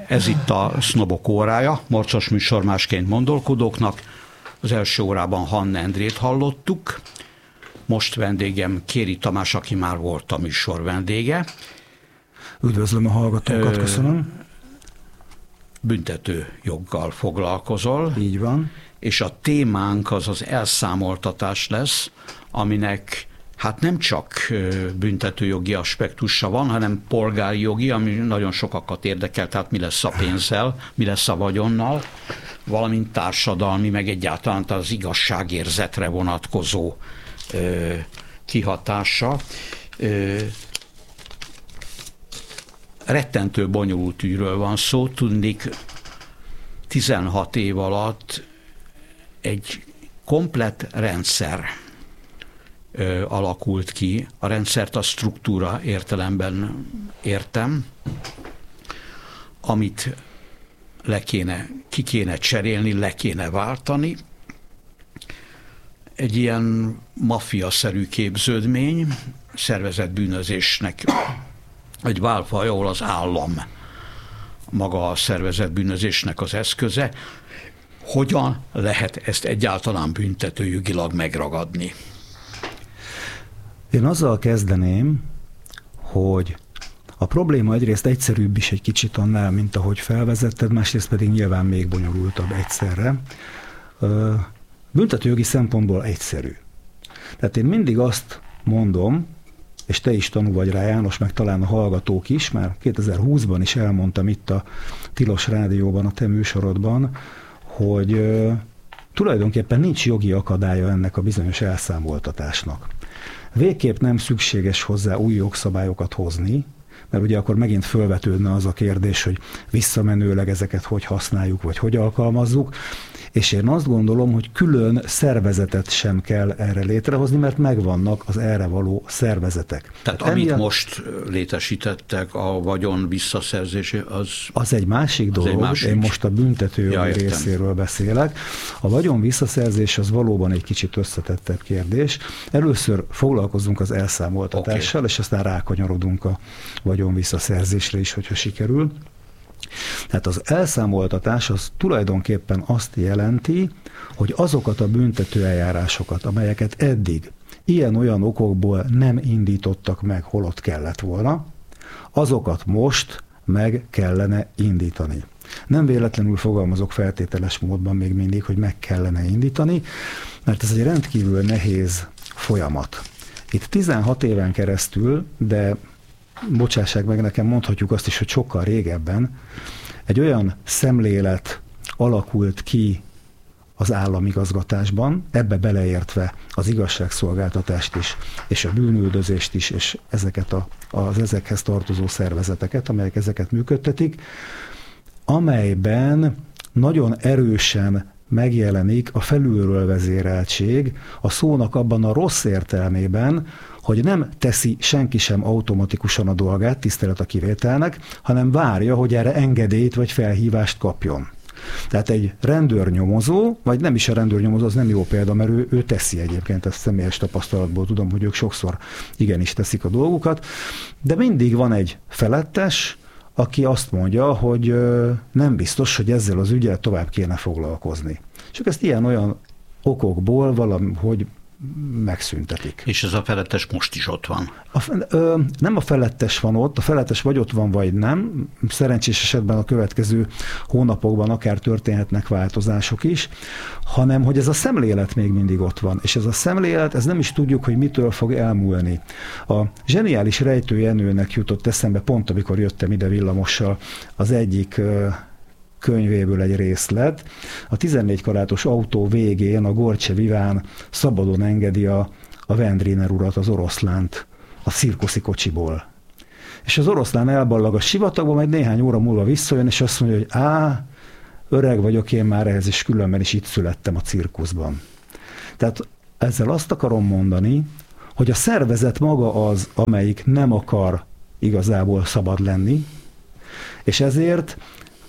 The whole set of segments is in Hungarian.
Ez itt a Sznobok órája, marcos műsor másként gondolkodóknak. Az első órában Hann Endrét hallottuk, most vendégem Kéri Tamás, aki már volt a műsor vendége. Üdvözlöm a hallgatókat, köszönöm. Büntető joggal foglalkozol. Így van. És a témánk az az elszámoltatás lesz, aminek hát nem csak büntetőjogi aspektusa van, hanem polgári jogi, ami nagyon sokakat érdekel, tehát mi lesz a pénzzel, mi lesz a vagyonnal, valamint társadalmi, meg egyáltalán az igazságérzetre vonatkozó kihatása. Rettentő bonyolult ügyről van szó, tudnék 16 év alatt egy komplett rendszer alakult ki. A rendszert a struktúra értelemben értem, amit ki kéne cserélni, le kéne váltani. Egy ilyen maffia-szerű képződmény, szervezett bűnözésnek egy válfaj, ahol az állam maga a szervezett bűnözésnek az eszköze. Hogyan lehet ezt egyáltalán büntetőjogilag megragadni? Én azzal kezdeném, hogy a probléma egyrészt egyszerűbb is egy kicsit annál, mint ahogy felvezetted, másrészt pedig nyilván még bonyolultabb egyszerre. Büntetőjogi szempontból egyszerű. Tehát én mindig azt mondom, és te is tanú vagy rá, János, meg talán a hallgatók is, már 2020-ban is elmondtam itt a Tilos Rádióban, a te műsorodban, hogy tulajdonképpen nincs jogi akadálya ennek a bizonyos elszámoltatásnak. Végképp nem szükséges hozzá új jogszabályokat hozni, mert ugye akkor megint fölvetődne az a kérdés, hogy visszamenőleg ezeket hogy használjuk, vagy hogy alkalmazzuk, és én azt gondolom, hogy külön szervezetet sem kell erre létrehozni, mert megvannak az erre való szervezetek. Tehát amit most létesítettek, a vagyon visszaszerzése, az egy másik dolog. Egy másik. Én most a büntetőjogi részéről beszélek. A vagyon visszaszerzés az valóban egy kicsit összetettebb kérdés. Először foglalkozunk az elszámoltatással, és aztán rákanyarodunk a vagyon visszaszerzésre is, hogyha sikerül. Tehát az elszámoltatás az tulajdonképpen azt jelenti, hogy azokat a büntetőeljárásokat, amelyeket eddig ilyen-olyan okokból nem indítottak meg, holott kellett volna, azokat most meg kellene indítani. Nem véletlenül fogalmazok feltételes módban még mindig, hogy meg kellene indítani, mert ez egy rendkívül nehéz folyamat. Itt 16 éven keresztül, de bocsássák meg nekem, mondhatjuk azt is, hogy sokkal régebben egy olyan szemlélet alakult ki az államigazgatásban, ebbe beleértve az igazságszolgáltatást is, és a bűnüldözést is, és ezeket az ezekhez tartozó szervezeteket, amelyek ezeket működtetik, amelyben nagyon erősen megjelenik a felülről vezéreltség, a szónak abban a rossz értelmében, hogy nem teszi senki sem automatikusan a dolgát, tisztelet a kivételnek, hanem várja, hogy erre engedélyt vagy felhívást kapjon. Tehát egy rendőrnyomozó, vagy nem is a rendőrnyomozó, az nem jó példa, mert ő teszi egyébként, ezt személyes tapasztalatból tudom, hogy ők sokszor igenis teszik a dolgukat, de mindig van egy felettes, aki azt mondja, hogy nem biztos, hogy ezzel az ügyel tovább kéne foglalkozni. Csak ezt ilyen-olyan okokból valahogy megszüntetik. És ez a felettes most is ott van? Nem a felettes van ott, a felettes vagy ott van, vagy nem. Szerencsés esetben a következő hónapokban akár történhetnek változások is, hanem hogy ez a szemlélet még mindig ott van. És ez a szemlélet, ez nem is tudjuk, hogy mitől fog elmúlni. A zseniális Rejtő Jenőnek jutott eszembe pont, amikor jöttem ide villamossal, az egyik könyvéből egy részlet. A 14 karátos autó végén a Gorcsev Iván szabadon engedi a Wendriner urat, az oroszlánt a cirkuszi kocsiból. És az oroszlán elballag a sivatagba, majd néhány óra múlva visszajön, és azt mondja, hogy öreg vagyok én már ehhez, és különben is itt születtem a cirkuszban. Tehát ezzel azt akarom mondani, hogy a szervezet maga az, amelyik nem akar igazából szabad lenni, és ezért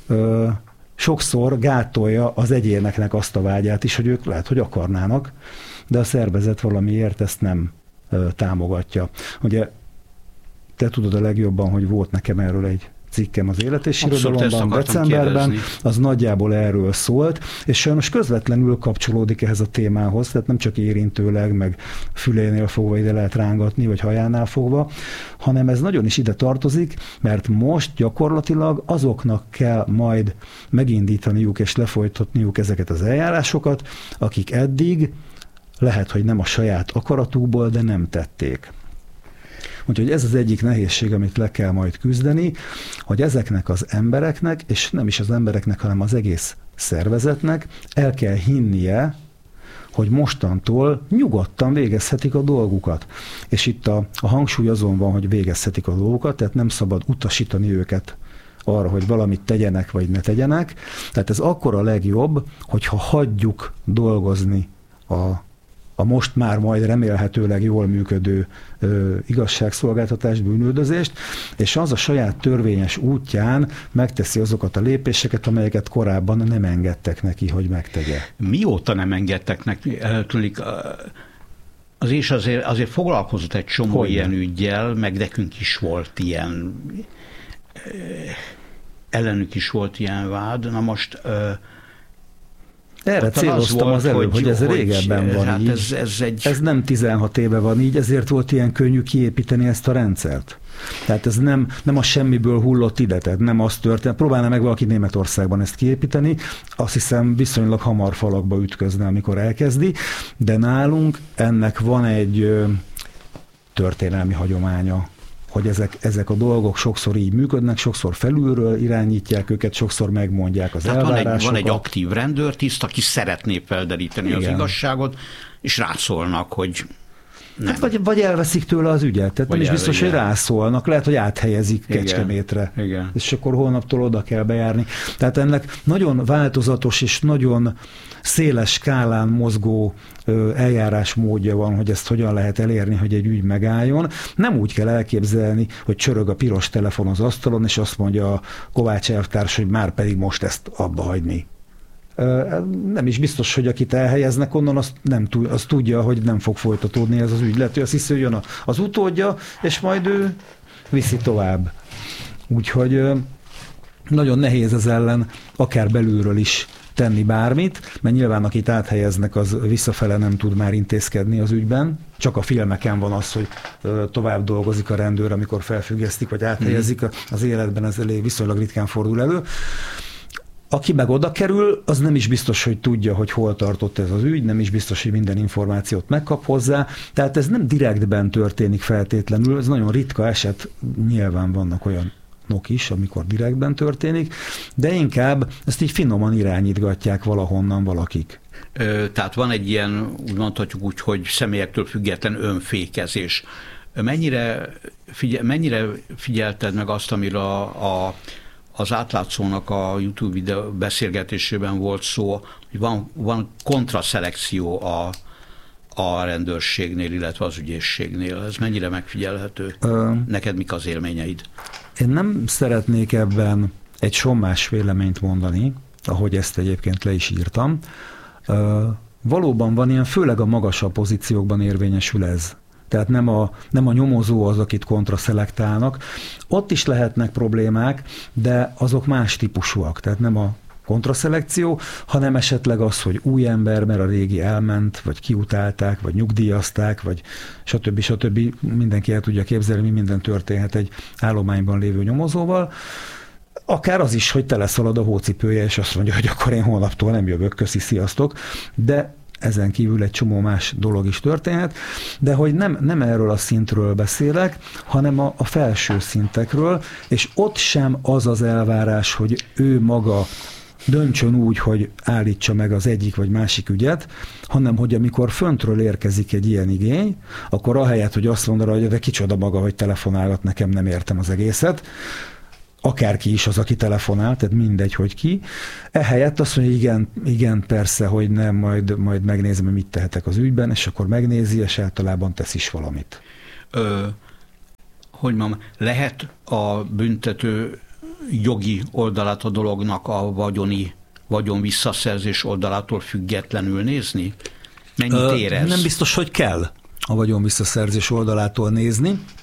sokszor gátolja az egyéneknek azt a vágyát is, hogy ők lehet, hogy akarnának, de a szervezet valamiért ezt nem támogatja. Ugye te tudod a legjobban, hogy volt nekem erről egy cikkem az Élet és Irodalomban decemberben, az nagyjából erről szólt, és sajnos közvetlenül kapcsolódik ehhez a témához, tehát nem csak érintőleg, meg fülénél fogva ide lehet rángatni, vagy hajánál fogva, hanem ez nagyon is ide tartozik, mert most gyakorlatilag azoknak kell majd megindítaniuk és lefolytatniuk ezeket az eljárásokat, akik eddig lehet, hogy nem a saját akaratukból, de nem tették. Úgyhogy ez az egyik nehézség, amit le kell majd küzdeni, hogy ezeknek az embereknek, és nem is az embereknek, hanem az egész szervezetnek el kell hinnie, hogy mostantól nyugodtan végezhetik a dolgukat. És itt a hangsúly azon van, hogy végezhetik a dolgukat, tehát nem szabad utasítani őket arra, hogy valamit tegyenek, vagy ne tegyenek. Tehát ez akkor a legjobb, hogyha hagyjuk dolgozni a most már majd remélhetőleg jól működő igazságszolgáltatást, bűnüldözést, és az a saját törvényes útján megteszi azokat a lépéseket, amelyeket korábban nem engedtek neki, hogy megtegye. Mióta nem engedtek neki? Tűnik, az is azért foglalkozott egy csomó ilyen üggyel, meg nekünk is volt ilyen, ellenük is volt ilyen vád. Na most erre céloztam az előbb, hogy ez régebben van hát így. Ez nem 16 éve van így, ezért volt ilyen könnyű kiépíteni ezt a rendszert. Tehát ez nem a semmiből hullott ide, tehát nem az történt. Próbálna meg valaki Németországban ezt kiépíteni, azt hiszem viszonylag hamar falakba ütközne, amikor elkezdi, de nálunk ennek van egy történelmi hagyománya, hogy ezek a dolgok sokszor így működnek, sokszor felülről irányítják őket, sokszor megmondják az elvárásokat. Van egy aktív rendőrtiszt, aki szeretné felderíteni az igazságot, és rászólnak, hogy nem. Hát vagy elveszik tőle az ügyet, tehát nem is biztos, hogy rászólnak, lehet, hogy áthelyezik Kecskemétre, és akkor holnaptól oda kell bejárni. Tehát ennek nagyon változatos és nagyon széles skálán mozgó eljárásmódja van, hogy ezt hogyan lehet elérni, hogy egy ügy megálljon. Nem úgy kell elképzelni, hogy csörög a piros telefon az asztalon, és azt mondja a Kovács elvtárs, hogy már pedig most ezt abba hagyni. Nem is biztos, hogy akit elhelyeznek onnan, az tudja, hogy nem fog folytatódni ez az ügy. Lehet, hogy azt hiszi, hogy jön az utódja, és majd ő viszi tovább. Úgyhogy nagyon nehéz ez ellen akár belülről is tenni bármit, mert nyilván akit áthelyeznek, az visszafele nem tud már intézkedni az ügyben. Csak a filmeken van az, hogy tovább dolgozik a rendőr, amikor felfüggesztik, vagy áthelyezik. Az életben ez elég viszonylag ritkán fordul elő. Aki meg oda kerül, az nem is biztos, hogy tudja, hogy hol tartott ez az ügy, nem is biztos, hogy minden információt megkap hozzá. Tehát ez nem direktben történik feltétlenül, ez nagyon ritka eset, nyilván vannak olyanok is, amikor direktben történik, de inkább ezt így finoman irányítgatják valahonnan valakik. Tehát van egy ilyen, úgy mondhatjuk úgy, hogy személyektől független önfékezés. Mennyire figyelted meg azt, amiről az átlátszónak a YouTube videó beszélgetésében volt szó, hogy van kontraszelekció a rendőrségnél, illetve az ügyészségnél. Ez mennyire megfigyelhető? Neked mik az élményeid? Én nem szeretnék ebben egy sommás véleményt mondani, ahogy ezt egyébként le is írtam. Valóban van ilyen, főleg a magasabb pozíciókban érvényesül ez. Tehát nem a nyomozó az, akit kontraszelektálnak. Ott is lehetnek problémák, de azok más típusúak. Tehát nem a kontraszelekció, hanem esetleg az, hogy új ember, mert a régi elment, vagy kiutálták, vagy nyugdíjazták, vagy stb. Mindenki el tudja képzelni, mi minden történhet egy állományban lévő nyomozóval. Akár az is, hogy teleszalad a hócipője, és azt mondja, hogy akkor én holnaptól nem jövök, köszi, sziasztok. De ezen kívül egy csomó más dolog is történhet, de hogy nem erről a szintről beszélek, hanem a felső szintekről, és ott sem az az elvárás, hogy ő maga döntsön úgy, hogy állítsa meg az egyik vagy másik ügyet, hanem hogy amikor föntről érkezik egy ilyen igény, akkor ahelyett, hogy azt mondaná, hogy de kicsoda maga, hogy telefonálgat, nekem nem értem az egészet, akárki is az, aki telefonál, tehát mindegy, hogy ki. Ehelyett azt mondja, igen, persze, hogy nem, majd megnézem, hogy mit tehetek az ügyben, és akkor megnézi, és általában tesz is valamit. Hogy mondjam, lehet a büntető jogi oldalát a dolognak a vagyon visszaszerzés oldalától függetlenül nézni? Mennyit ér ez? Nem biztos, hogy kell a vagyon visszaszerzés oldalától nézni.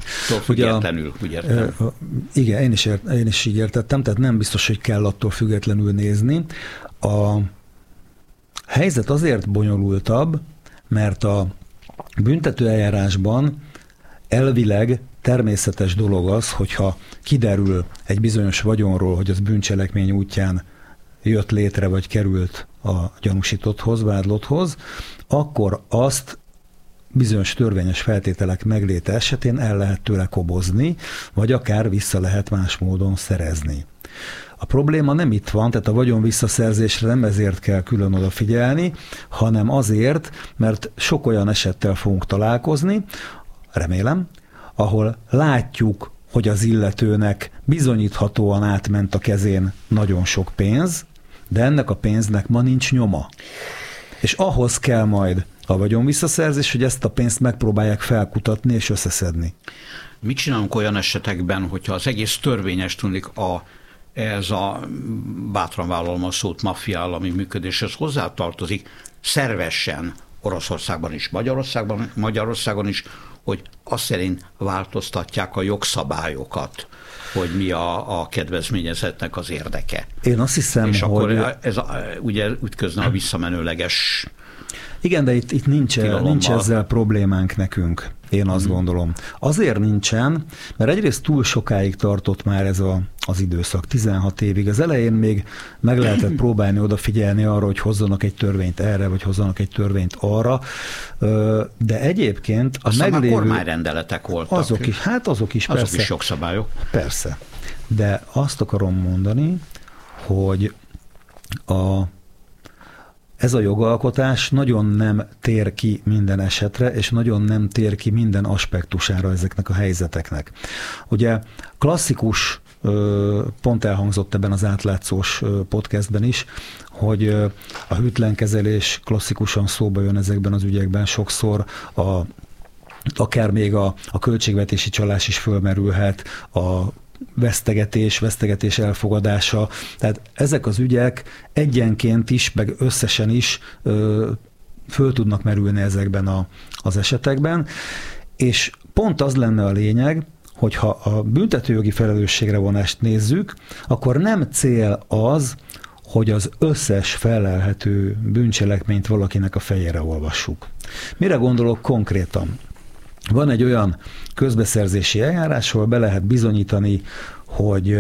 Függetlenül, úgy értem. Igen, én is így értettem, tehát nem biztos, hogy kell attól függetlenül nézni. A helyzet azért bonyolultabb, mert a büntetőeljárásban elvileg természetes dolog az, hogyha kiderül egy bizonyos vagyonról, hogy az bűncselekmény útján jött létre, vagy került a gyanúsítotthoz, vádlotthoz, akkor azt bizonyos törvényes feltételek megléte esetén el lehet tőle kobozni, vagy akár vissza lehet más módon szerezni. A probléma nem itt van, tehát a vagyon visszaszerzésre nem ezért kell külön odafigyelni, hanem azért, mert sok olyan esettel fogunk találkozni, remélem, ahol látjuk, hogy az illetőnek bizonyíthatóan átment a kezén nagyon sok pénz, de ennek a pénznek ma nincs nyoma. És ahhoz kell majd a vagyon visszaszerzés, hogy ezt a pénzt megpróbálják felkutatni és összeszedni. Mit csinálunk olyan esetekben, hogyha az egész törvényes tűnik ez a, bátran vállalom a szót, maffia állami működéshez hozzátartozik szervesen Oroszországban is, Magyarországon is, hogy azt szerint változtatják a jogszabályokat, hogy mi a kedvezményezettnek az érdeke. Én azt hiszem, és hogy... akkor ez ugye ütközne a visszamenőleges... Igen, de itt nincs ezzel problémánk nekünk, én azt gondolom. Azért nincsen, mert egyrészt túl sokáig tartott már ez az időszak, 16 évig. Az elején még meg lehetett próbálni odafigyelni arra, hogy hozzanak egy törvényt erre, vagy hozzanak egy törvényt arra, de egyébként a aztán meglévő... már kormányrendeletek voltak. Azok is persze. Azok is jogszabályok. Persze. De azt akarom mondani, hogy ez a jogalkotás nagyon nem tér ki minden esetre, és nagyon nem tér ki minden aspektusára ezeknek a helyzeteknek. Ugye klasszikus, pont elhangzott ebben az átlátszós podcastben is, hogy a hűtlenkezelés klasszikusan szóba jön ezekben az ügyekben, sokszor akár még a költségvetési csalás is fölmerülhet, a vesztegetés elfogadása. Tehát ezek az ügyek egyenként is, meg összesen is föl tudnak merülni ezekben az esetekben, és pont az lenne a lényeg, hogyha a büntetőjogi felelősségre vonást nézzük, akkor nem cél az, hogy az összes felelhető bűncselekményt valakinek a fejére olvassuk. Mire gondolok konkrétan? Van egy olyan közbeszerzési eljárás, ahol be lehet bizonyítani, hogy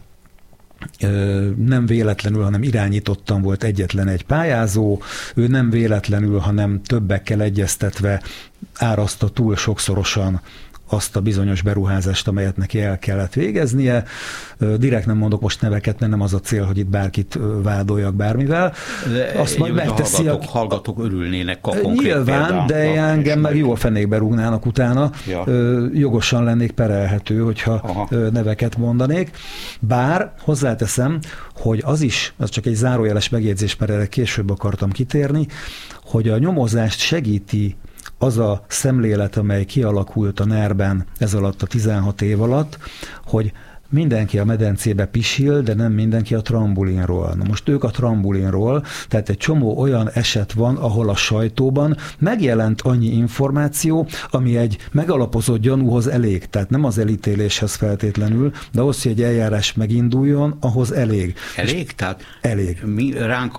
nem véletlenül, hanem irányítottan volt egyetlen egy pályázó, ő nem véletlenül, hanem többekkel egyeztetve áraszta túl sokszorosan azt a bizonyos beruházást, amelyet neki el kellett végeznie. Direkt nem mondok most neveket, mert nem az a cél, hogy itt bárkit vádoljak bármivel. Azt majd megteszi hallgatók örülnének a konkrét nyilván, példának, de engem meg jól fenékbe rúgnának utána. Ja. Jogosan lennék perelhető, hogyha neveket mondanék. Bár hozzáteszem, hogy az csak egy zárójeles megjegyzés, mert erre később akartam kitérni, hogy a nyomozást segíti az a szemlélet, amely kialakult a NER-ben ez alatt a 16 év alatt, hogy mindenki a medencébe pisil, de nem mindenki a trambulinról. Na most ők a trambulinról, tehát egy csomó olyan eset van, ahol a sajtóban megjelent annyi információ, ami egy megalapozott gyanúhoz elég. Tehát nem az elítéléshez feltétlenül, de ahhoz, hogy egy eljárás meginduljon, ahhoz elég. Elég? Tehát elég. Mi ránk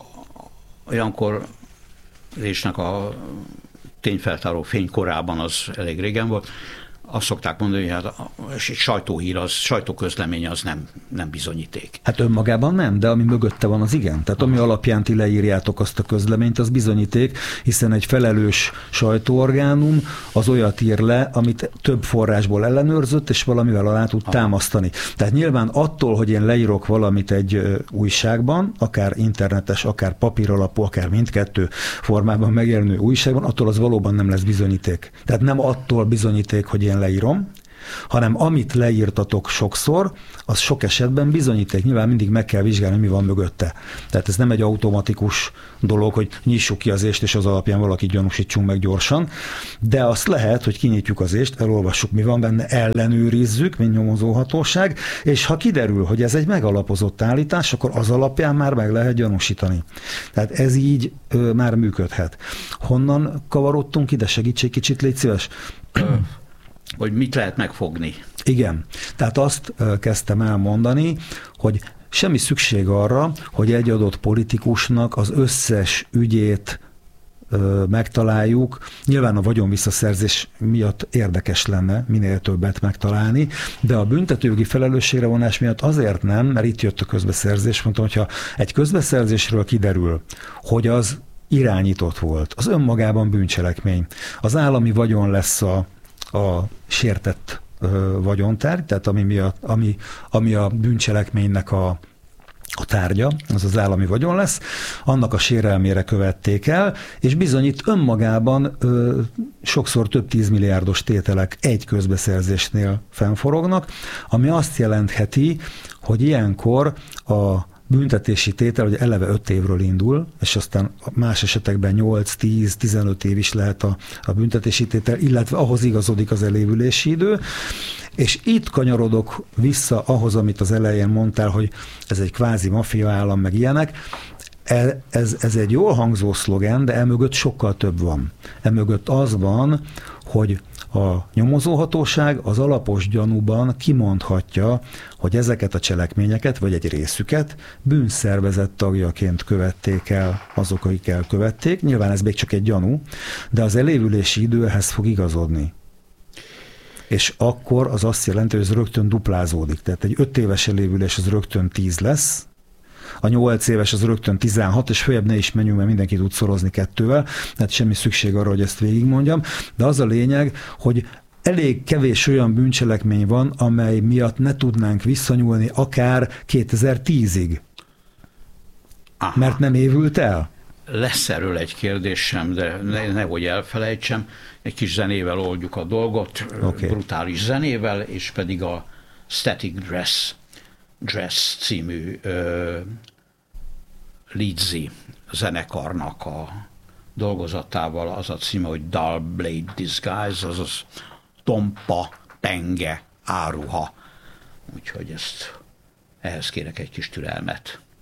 olyankor résznek a tényfeltáró fénykorában, az elég régen volt, azt szokták mondani, hogy hát egy sajtóhír, sajtóközlemény az nem bizonyíték. Hát önmagában nem, de ami mögötte van, az igen. Tehát ami alapján ti leírjátok azt a közleményt, az bizonyíték, hiszen egy felelős sajtóorgánum az olyat ír le, amit több forrásból ellenőrzött, és valamivel alá tud támasztani. Tehát nyilván attól, hogy én leírok valamit egy újságban, akár internetes, akár papíralapú, akár mindkettő formában megjelenő újságban, attól az valóban nem lesz bizonyíték. Tehát nem attól bizonyíték, hogy én leírom, hanem amit leírtatok sokszor, az sok esetben bizonyíték. Nyilván mindig meg kell vizsgálni, mi van mögötte. Tehát ez nem egy automatikus dolog, hogy nyissuk ki az ést, és az alapján valakit gyanúsítsunk meg gyorsan, de azt lehet, hogy kinyitjuk az ést, elolvassuk, mi van benne, ellenőrizzük, mint nyomozóhatóság, és ha kiderül, hogy ez egy megalapozott állítás, akkor az alapján már meg lehet gyanúsítani. Tehát ez így már működhet. Honnan kavarodtunk ide? Segíts egy kicsit, légy szíves. hogy mit lehet megfogni. Igen. Tehát azt kezdtem elmondani, hogy semmi szükség arra, hogy egy adott politikusnak az összes ügyét megtaláljuk. Nyilván a vagyonvisszaszerzés miatt érdekes lenne minél többet megtalálni, de a büntetőjogi felelősségre vonás miatt azért nem, mert itt jött a közbeszerzés. Mondtam, hogyha egy közbeszerzésről kiderül, hogy az irányított volt, az önmagában bűncselekmény, az állami vagyon lesz a sértett vagyontárgy, tehát ami a bűncselekménynek a tárgya, az állami vagyon lesz, annak a sérelmére követték el, és bizony itt önmagában sokszor több 10 milliárdos tételek egy közbeszerzésnél fennforognak, ami azt jelentheti, hogy ilyenkor a büntetési tétel, hogy eleve 5 évről indul, és aztán más esetekben 8, 10, 15 év is lehet a büntetési tétel, illetve ahhoz igazodik az elévülési idő, és itt kanyarodok vissza ahhoz, amit az elején mondtál, hogy ez egy kvázi maffia állam, meg ilyenek. Ez egy jól hangzó szlogen, de emögött sokkal több van. Emögött az van, hogy a nyomozóhatóság az alapos gyanúban kimondhatja, hogy ezeket a cselekményeket, vagy egy részüket bűnszervezet tagjaként követték el azok, akik elkövették. Nyilván ez még csak egy gyanú, de az elévülési idő ehhez fog igazodni. És akkor az azt jelenti, hogy ez rögtön duplázódik. Tehát egy 5 éves elévülés az rögtön 10 lesz, a 8 éves az rögtön 16, és följebb ne is menjünk, mert mindenki tud szorozni 2-vel, tehát semmi szükség arra, hogy ezt végigmondjam. De az a lényeg, hogy elég kevés olyan bűncselekmény van, amely miatt ne tudnánk visszanyúlni akár 2010-ig. Aha. Mert nem évült el. Lesz erről egy kérdésem, de nehogy elfelejtsem. Egy kis zenével oldjuk a dolgot, okay. Brutális zenével, és pedig a Static Dress című Leedsy zenekarnak a dolgozatával, az a címe, hogy Dull Blade Disguise, azaz tompa, penge, áruha. Úgyhogy ehhez kérek egy kis türelmet.